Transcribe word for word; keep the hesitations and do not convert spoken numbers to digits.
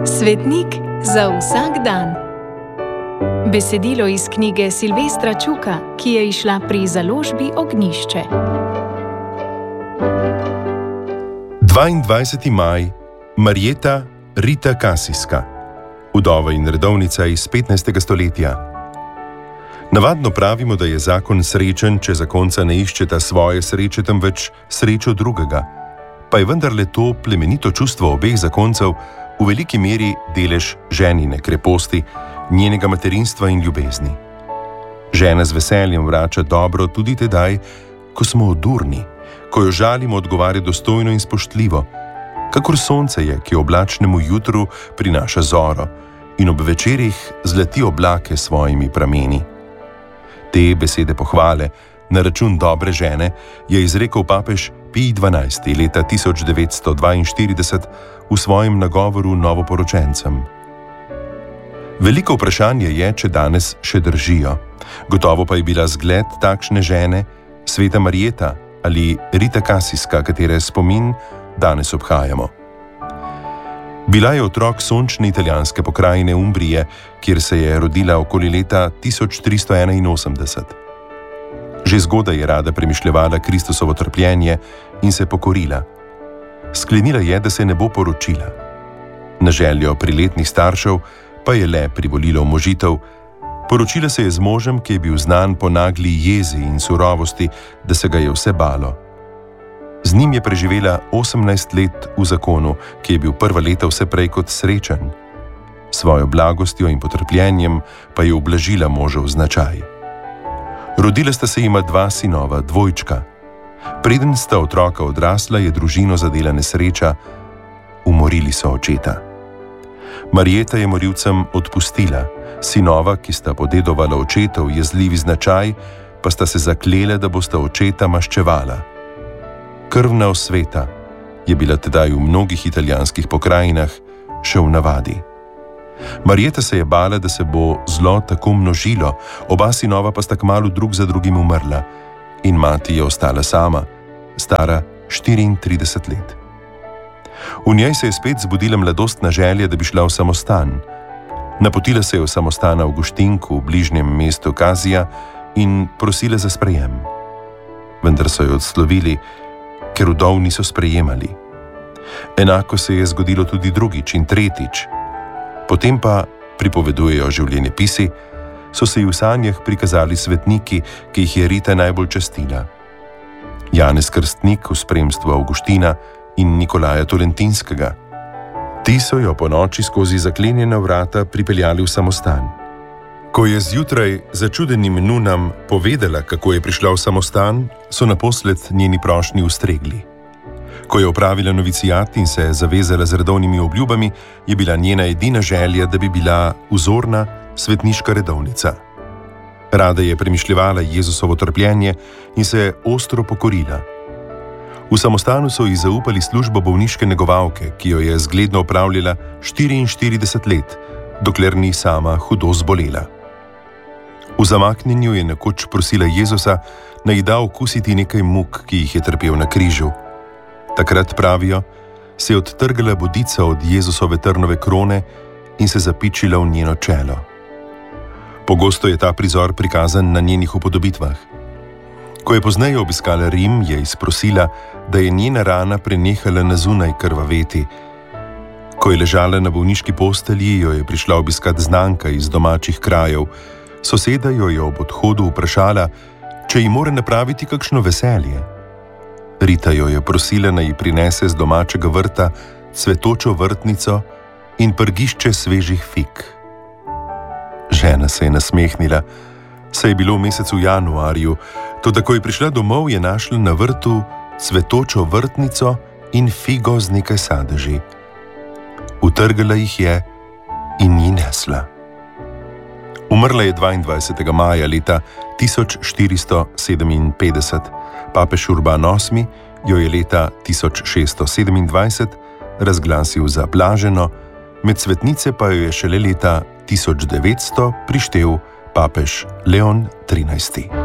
Svetnik za vsak dan. Besedilo iz knjige Silvestra Čuka, ki je izšla pri založbi Ognjišče. dvaindvajseti maj, Marjeta Rita Kasijska, vdova in redovnica iz petnajstega stoletja. Navadno pravimo, da je zakon srečen, če zakonca ne iščeta svoje sreče, temveč srečo drugega, pa je vendarle to plemenito čustvo obeh zakoncev v veliki meri delež ženine kreposti, njenega materinstva in ljubezni. Žena z veseljem vrača dobro tudi tedaj, ko smo odurni, ko jo žalimo, odgovarja dostojno in spoštljivo, kakor sonce je, ki oblačnemu jutru prinaša zoro in ob večerih zlati oblake s svojimi prameni. Te besede pohvale na račun dobre žene je izrekel papež Pij dvanajsti leta tisoč devetsto dvainštirideset v svojem nagovoru novoporočencem. Veliko vprašanje je, če danes še držijo. Gotovo pa je bila zgled takšne žene sveta Marjeta ali Rita Kasijska, katere spomin danes obhajamo. Bila je otrok sončne italijanske pokrajine Umbrije, kjer se je rodila okoli leta tisoč tristo enainosemdeset. Že zgodaj je rada premišljevala Kristusovo trpljenje in se pokorila. Sklenila je, da se ne bo poročila. Na željo priletnih staršev pa je le privolila umožitev. Poročila se je z možem, ki je bil znan po nagli jezi in surovosti, da se ga je vse balo. Z njim je preživela osemnajst let v zakonu, ki je bil prva leta vse prej kot srečen. Svojo blagostjo in potrpljenjem pa je ublažila možev značaj. Rodila sta se jima dva sinova, dvojčka. Preden sta otroka odrasla, je družino zadela nesreča, umorili so očeta. Marjeta je morilcem odpustila, sinova, ki sta podedovala očetov jezljivi značaj, pa sta se zaklela, da bosta očeta maščevala. Krvna osveta je bila tedaj v mnogih italijanskih pokrajinah še v navadi. Marjeta se je bala, da se bo zlo tako množilo, oba sinova pa sta kmalu drug za drugim umrla in mati je ostala sama, stara štiriintrideset let. V njej se je spet zbudila mladostna želja, da bi šla v samostan. Napotila se je v samostan Avguštinku v bližnjem mestu Kazija in prosila za sprejem. Vendar so jo odslovili, ker vdov niso sprejemali. Enako se je zgodilo tudi drugič in tretjič. Potem pa, pripovedujejo življenjepisi, so se ji v sanjah prikazali svetniki, ki jih je Rita najbolj častila. Janez Krstnik v spremstvu Avguština in Nikolaja Tolentinskega. Ti so jo po noči skozi zaklenjena vrata pripeljali v samostan. Ko je zjutraj začudenim nunam povedala, kako je prišla v samostan, so naposled njeni prošnji ustregli. Ko je opravila novicijat in se zavezala z redovnimi obljubami, je bila njena edina želja, da bi bila vzorna svetniška redovnica. Rada je premišljevala Jezusovo trpljenje in se ostro pokorila. V samostanu so ji zaupali službo bolniške negovalke, ki jo je zgledno opravljala štiriinštirideset let, dokler ni sama hudo zbolela. V zamaknjenju je nekoč prosila Jezusa, naj ji da okusiti nekaj muk, ki jih je trpel na križu. Takrat, pravijo, se je odtrgala bodica od Jezusove trnove krone in se zapičila v njeno čelo. Pogosto je ta prizor prikazan na njenih upodobitvah. Ko je pozneje obiskala Rim, je izprosila, da je njena rana prenehala na zunaj krvaveti. Ko je ležala na bolniški postelji, jo je prišla obiskat znanka iz domačih krajev. Soseda jo je ob odhodu vprašala, če ji mora napraviti kakšno veselje. Rita jo je prosila, naj ji prinese z domačega vrta cvetočo vrtnico in prgišče svežih fig. Žena se je nasmehnila, saj je bilo v mesecu januarju, toda ko je prišla domov, je našla na vrtu cvetočo vrtnico in figo z nekaj sadeži. Utrgala jih je in ji nesla. Umrla je dvaindvajsetega maja leta tisoč štiristo sedeminpetdeset. Papež Urban osmi jo je leta tisoč šeststo sedemindvajset razglasil za blaženo, med svetnice pa jo je šele leta tisoč devetsto prištel papež Leon trinajsti.